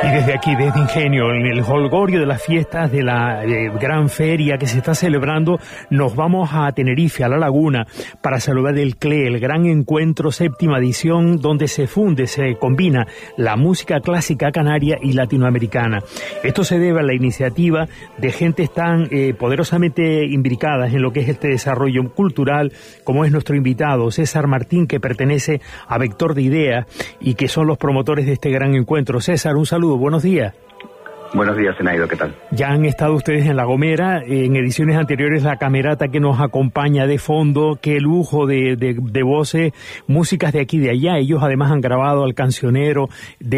Y desde aquí, desde Ingenio, en el jolgorio de las fiestas de la gran feria que se está celebrando, nos vamos a Tenerife, a La Laguna, para celebrar el CLE, el Gran Encuentro, 7ª edición, donde se combina la música clásica canaria y latinoamericana. Esto se debe a la iniciativa de gentes tan poderosamente imbricadas en lo que es este desarrollo cultural, como es nuestro invitado, César Martín, que pertenece a Vector de Ideas y que son los promotores de este gran encuentro. César, un saludo. Buenos días. Buenos días, Zenaido, ¿qué tal? Ya han estado ustedes en La Gomera, en ediciones anteriores la camerata que nos acompaña de fondo, qué lujo de voces, músicas de aquí y de allá. Ellos además han grabado al cancionero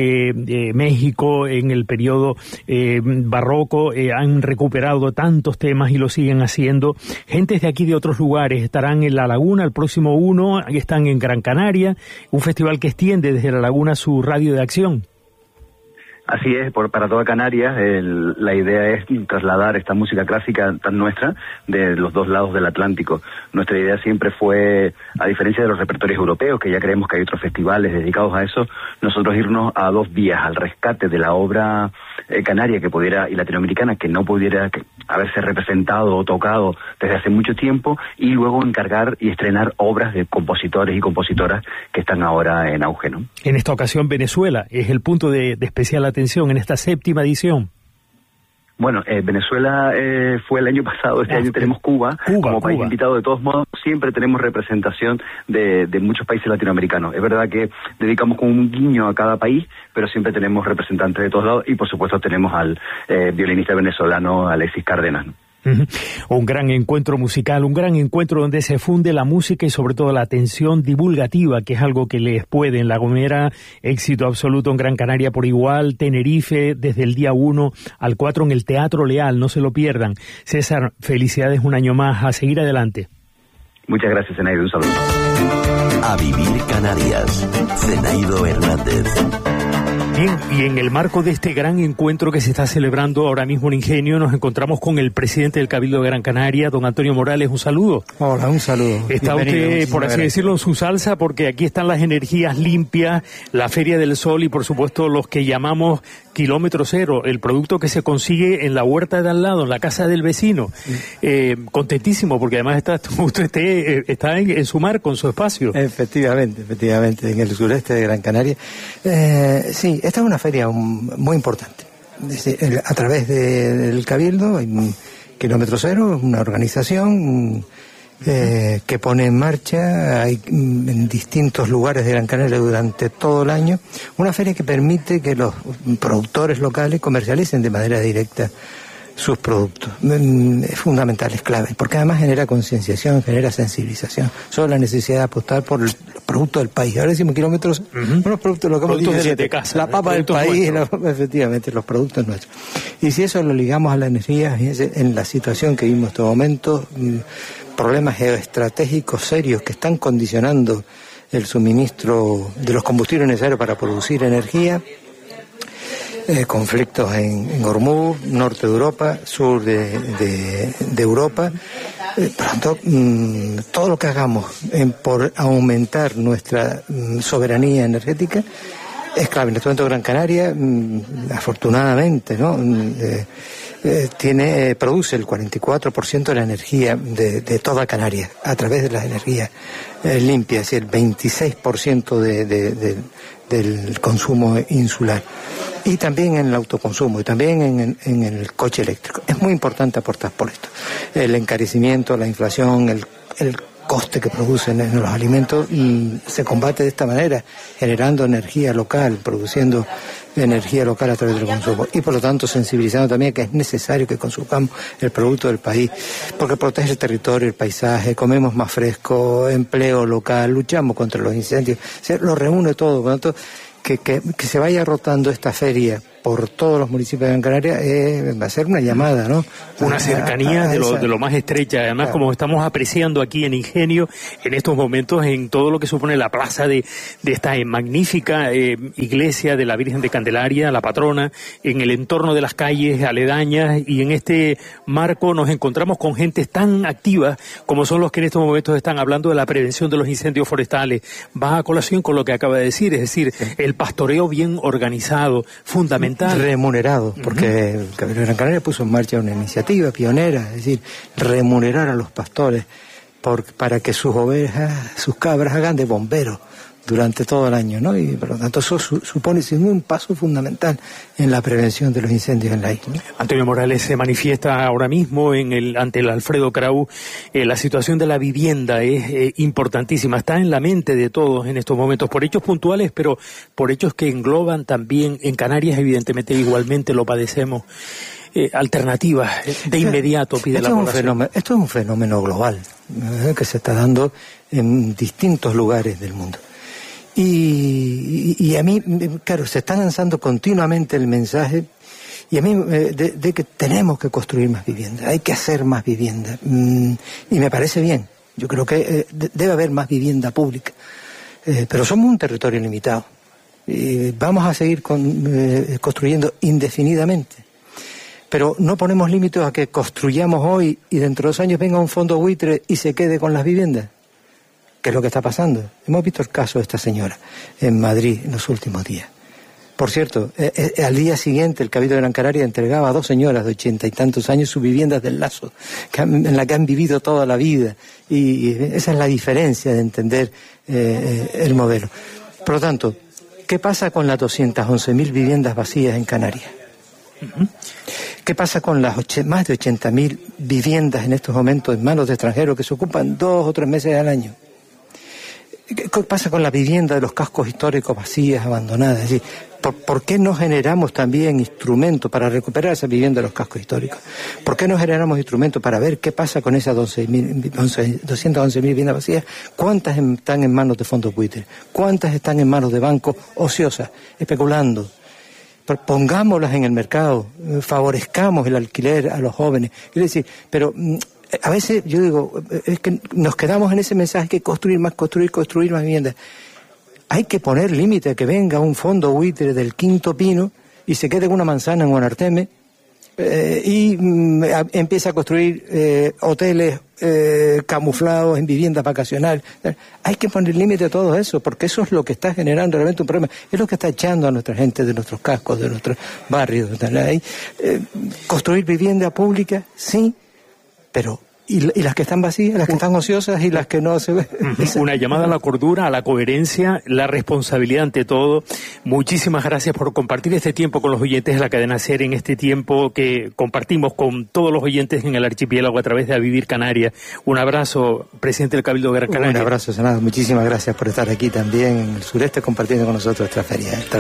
de México en el periodo barroco, han recuperado tantos temas y lo siguen haciendo. Gentes de aquí de otros lugares estarán en La Laguna, el próximo 1, están en Gran Canaria, un festival que extiende desde La Laguna su radio de acción. Así es, para toda Canarias la idea es trasladar esta música clásica tan nuestra de los dos lados del Atlántico. Nuestra idea siempre fue, a diferencia de los repertorios europeos, que ya creemos que hay otros festivales dedicados a eso, nosotros irnos a 2 vías, al rescate de la obra canaria que pudiera, y latinoamericana, que no pudiera haberse representado o tocado desde hace mucho tiempo, y luego encargar y estrenar obras de compositores y compositoras que están ahora en auge, ¿no? En esta ocasión Venezuela es el punto de especial atención en esta 7ª edición. Bueno, Venezuela fue el año pasado, este año tenemos Cuba como país invitado. De todos modos, siempre tenemos representación de muchos países latinoamericanos. Es verdad que dedicamos como un guiño a cada país, pero siempre tenemos representantes de todos lados y por supuesto tenemos al violinista venezolano Alexis Cárdenas, ¿no? Un gran encuentro musical, un gran encuentro donde se funde la música y sobre todo la atención divulgativa, que es algo que les puede. En La Gomera, éxito absoluto en Gran Canaria por igual, Tenerife desde el día 1 al 4 en el Teatro Leal, no se lo pierdan. César, felicidades un año más, a seguir adelante. Muchas gracias, Zenaido, un saludo. A vivir Canarias, Zenaido Hernández. Bien, y en el marco de este gran encuentro que se está celebrando ahora mismo en Ingenio, nos encontramos con el presidente del Cabildo de Gran Canaria, don Antonio Morales. Un saludo. Hola, un saludo. Está usted, por así decirlo, en su salsa, porque aquí están las energías limpias, la Feria del Sol y, por supuesto, los que llamamos kilómetro cero, el producto que se consigue en la huerta de al lado, en la casa del vecino. Contentísimo, porque además usted está en su mar, con su espacio. Efectivamente, en el sureste de Gran Canaria. Sí, esta es una feria muy importante. A través del Cabildo, Kilómetro Cero, una organización que pone en marcha en distintos lugares de Gran Canaria durante todo el año una feria que permite que los productores locales comercialicen de manera directa sus productos. Es fundamental, es clave, porque además genera concienciación, genera sensibilización sobre la necesidad de apostar por los productos del país. Ahora decimos kilómetros, unos productos locales, de casa, la papa del país, efectivamente, los productos nuestros. Y si eso lo ligamos a la energía, fíjense, en la situación que vimos en este momento, problemas geoestratégicos serios que están condicionando el suministro de los combustibles necesarios para producir energía, conflictos en Hormuz, norte de Europa, sur de Europa. Pronto, todo lo que hagamos por aumentar nuestra soberanía energética es clave. En este momento Gran Canaria, afortunadamente, ¿no? Produce el 44% de la energía de toda Canarias a través de las energías limpias, y el 26% del consumo insular, y también en el autoconsumo y también en el coche eléctrico. Es muy importante aportar por esto. El encarecimiento, la inflación, el coste que producen en los alimentos se combate de esta manera, generando energía local, produciendo energía local a través del consumo, y por lo tanto sensibilizando también que es necesario que consumamos el producto del país, porque protege el territorio, el paisaje, comemos más fresco, empleo local, luchamos contra los incendios, lo reúne todo. Por lo tanto, que se vaya rotando esta feria por todos los municipios de Gran Canaria va a ser una llamada, ¿no? Una cercanía de lo más estrecha, además, claro, como estamos apreciando aquí en Ingenio, en estos momentos, en todo lo que supone la plaza de esta magnífica iglesia de la Virgen de Candelaria, la patrona, en el entorno de las calles aledañas, y en este marco nos encontramos con gentes tan activas como son los que en estos momentos están hablando de la prevención de los incendios forestales. Va a colación con lo que acaba de decir, es decir, el pastoreo bien organizado, fundamental fundamental. Remunerado, porque el Cabildo de Gran Canaria puso en marcha una iniciativa pionera, es decir, remunerar a los pastores para que sus ovejas, sus cabras hagan de bomberos durante todo el año, ¿no? Y por lo tanto eso supone un paso fundamental en la prevención de los incendios en la isla, ¿no? Antonio Morales, se manifiesta ahora mismo ante el Alfredo Kraus. La situación de la vivienda es importantísima, está en la mente de todos en estos momentos, por hechos puntuales, pero por hechos que engloban también en Canarias, evidentemente igualmente lo padecemos. Alternativas de inmediato pide la población. Esto es un fenómeno global, que se está dando en distintos lugares del mundo. Y a mí, claro, se está lanzando continuamente el mensaje, y a mí, de que tenemos que construir más viviendas, hay que hacer más viviendas. Y me parece bien. Yo creo que debe haber más vivienda pública. Pero somos un territorio limitado. Y vamos a seguir construyendo indefinidamente. Pero no ponemos límites a que construyamos hoy y dentro de 2 años venga un fondo buitre y se quede con las viviendas. ¿Qué es lo que está pasando? Hemos visto el caso de esta señora en Madrid en los últimos días. Por cierto, al día siguiente el Cabildo de Gran Canaria entregaba a 2 señoras de 80 y tantos años sus viviendas del Lazo, en la que han vivido toda la vida. Y esa es la diferencia de entender el modelo. Por lo tanto, ¿qué pasa con las 211.000 viviendas vacías en Canarias? ¿Qué pasa con las más de 80.000 viviendas en estos momentos en manos de extranjeros que se ocupan 2 o 3 meses al año? ¿Qué pasa con la vivienda de los cascos históricos vacías, abandonadas? Es decir, ¿por qué no generamos también instrumentos para recuperar esa vivienda de los cascos históricos? ¿Por qué no generamos instrumentos para ver qué pasa con esas 211.000 viviendas vacías? ¿Cuántas están en manos de fondos buitres? ¿Cuántas están en manos de bancos ociosas, especulando? Pongámoslas en el mercado, favorezcamos el alquiler a los jóvenes. Es decir, pero a veces yo digo, es que nos quedamos en ese mensaje que construir más viviendas. Hay que poner límite a que venga un fondo buitre del Quinto Pino y se quede en una manzana en Guanarteme y empieza a construir hoteles camuflados en viviendas vacacionales. Hay que poner límite a todo eso, porque eso es lo que está generando realmente un problema. Es lo que está echando a nuestra gente de nuestros cascos, de nuestros barrios. Construir vivienda pública, sí, pero ¿y las que están vacías, las que están ociosas y las que no se ven? Una llamada a la cordura, a la coherencia, la responsabilidad ante todo. Muchísimas gracias por compartir este tiempo con los oyentes de la cadena SER, en este tiempo que compartimos con todos los oyentes en el archipiélago a través de A Vivir Canarias. Un abrazo, presidente del Cabildo de Gran Canaria. Un abrazo, Senado. Muchísimas gracias por estar aquí también en el sureste compartiendo con nosotros esta feria.